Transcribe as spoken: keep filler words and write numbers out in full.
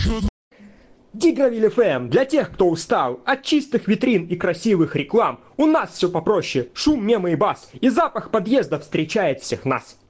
Дигравиль эф эм для тех, кто устал от чистых витрин и красивых реклам. У нас все попроще: шум, мемы и бас, и запах подъезда встречает всех нас.